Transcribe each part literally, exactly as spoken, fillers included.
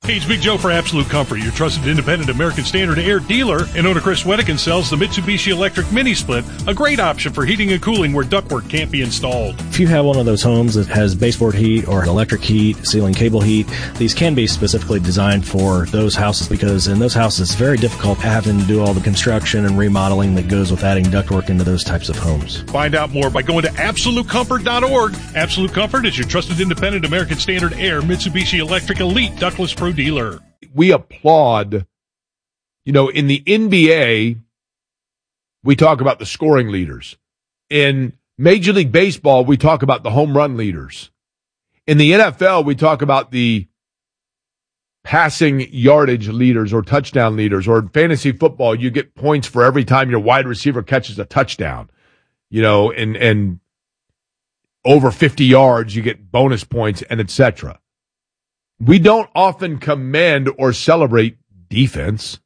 Hey, it's Big Joe for Absolute Comfort, your trusted independent American Standard Air dealer, and owner Chris Wedekin sells the Mitsubishi Electric Mini Split, a great option for heating and cooling where ductwork can't be installed. If you have one of those homes that has baseboard heat or electric heat, ceiling cable heat, these can be specifically designed for those houses because in those houses it's very difficult having to do all the construction and remodeling that goes with adding ductwork into those types of homes. Find out more by going to absolute comfort dot org. Absolute Comfort is your trusted independent American Standard Air Mitsubishi Electric Elite Ductless Pro dealer. We applaud, you know, in the N B A, we talk about the scoring leaders. In Major League Baseball, we talk about the home run leaders. In the N F L, we talk about the passing yardage leaders or touchdown leaders. Or in fantasy football, you get points for every time your wide receiver catches a touchdown. You know, and, and over fifty yards, you get bonus points and et cetera. We don't often commend or celebrate defense.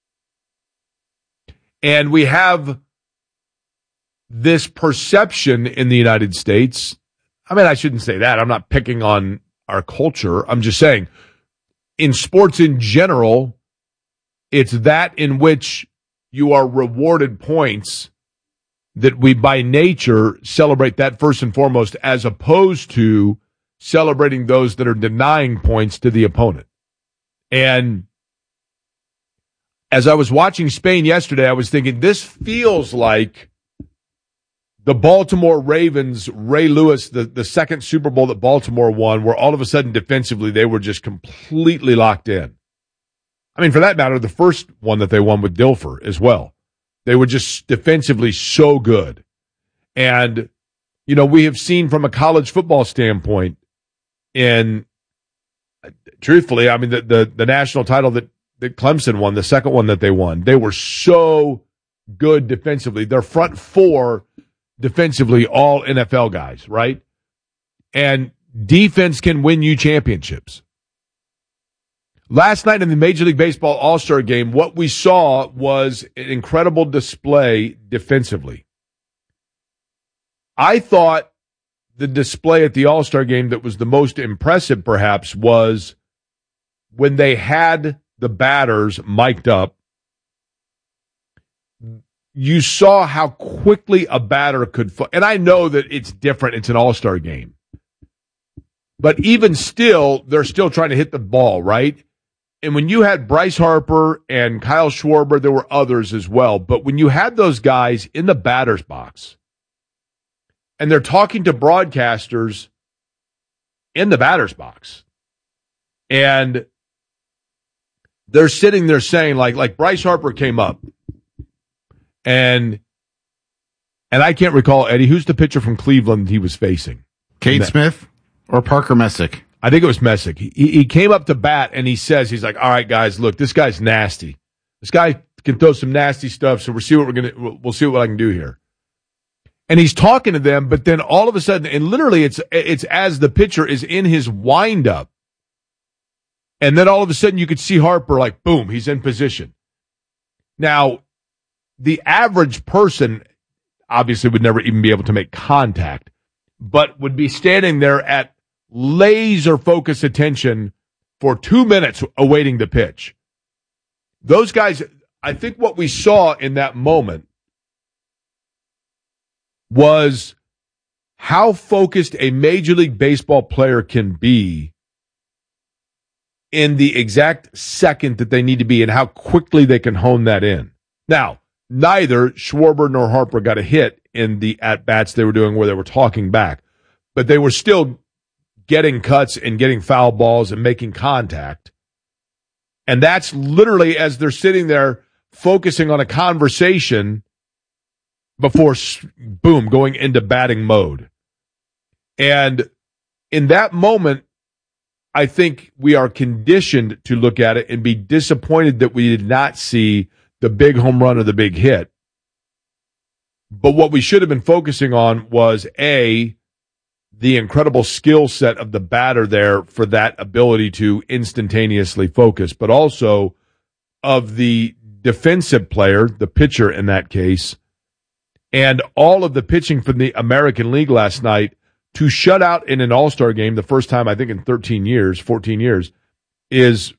And we have this perception in the United States. I mean, I shouldn't say that. I'm not picking on our culture. I'm just saying in sports in general, it's that in which you are rewarded points that we by nature celebrate that first and foremost, as opposed to celebrating those that are denying points to the opponent. And as I was watching Spain yesterday, I was thinking, this feels like the Baltimore Ravens, Ray Lewis, the, the second Super Bowl that Baltimore won, where all of a sudden defensively they were just completely locked in. I mean, for that matter, the first one that they won with Dilfer as well. They were just defensively so good. And, you know, we have seen from a college football standpoint, and truthfully, I mean, the, the, the national title that, that Clemson won, the second one that they won, they were so good defensively. Their front four defensively, all N F L guys, right? And defense can win you championships. Last night in the Major League Baseball All-Star Game, what we saw was an incredible display defensively. I thought the display at the All-Star Game that was the most impressive, perhaps, was when they had the batters mic'd up. You saw how quickly a batter could – and I know that it's different. It's an All-Star Game. But even still, they're still trying to hit the ball, right? And when you had Bryce Harper and Kyle Schwarber, there were others as well. But when you had those guys in the batter's box and they're talking to broadcasters in the batter's box, and they're sitting there saying, like, like Bryce Harper came up, and and I can't recall, Eddie, who's the pitcher from Cleveland he was facing? Cade Smith or Parker Messick? I think it was Messick. He, he came up to bat, and he says, he's like, all right, guys, look, this guy's nasty. This guy can throw some nasty stuff, so we'll see what we're going to, we'll see what I can do here. And he's talking to them, but then all of a sudden, and literally it's, it's as the pitcher is in his windup. And then all of a sudden you could see Harper like, boom, he's in position. Now, the average person obviously would never even be able to make contact, but would be standing there at laser focus attention for two minutes awaiting the pitch. Those guys, I think what we saw in that moment was how focused a Major League Baseball player can be in the exact second that they need to be and how quickly they can hone that in. Now, neither Schwarber nor Harper got a hit in the at-bats they were doing where they were talking back, but they were still getting cuts and getting foul balls and making contact. And that's literally as they're sitting there focusing on a conversation before, boom, going into batting mode. And in that moment, I think we are conditioned to look at it and be disappointed that we did not see the big home run or the big hit. But what we should have been focusing on was, A, the incredible skill set of the batter there for that ability to instantaneously focus, but also of the defensive player, the pitcher in that case, and all of the pitching from the American League last night to shut out in an All-Star game, the first time I think in thirteen years, fourteen years, is